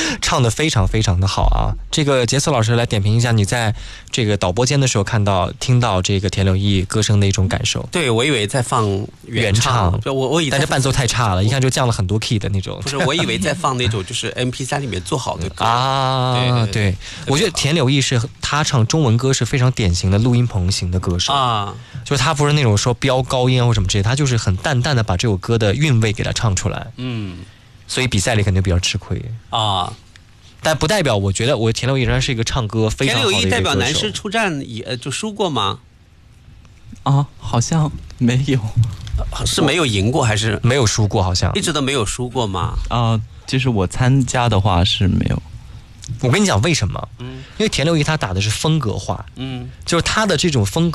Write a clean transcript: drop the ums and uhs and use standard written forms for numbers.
唱得非常非常的好啊。这个杰斯老师来点评一下，你在这个导播间的时候听到这个田柳毅歌声的一种感受。 对，我以为在放原唱，我以为但是伴奏太差了，一看就降了很多 key 的那种。 不是，我以为在放那种就是 MP3 里面做好的歌啊。对，我觉得田柳毅是他唱中文歌是非常典型的录音棚型的歌手啊，就是他不是那种说飙高音或什么之类，他就是很淡淡的把这首歌的韵味给他唱出来。所以比赛里肯定比较吃亏啊。但不代表我觉得我田柳毅仍然是一个唱歌非常好的一个歌手。田柳毅代表男师出战就输过吗？ 啊，好像没有。 是没有赢过还是没有输过？好像一直都没有输过吗？ 就是我参加的话是没有。 我跟你讲为什么？因为田柳毅他打的是风格化，就是他的这种风格。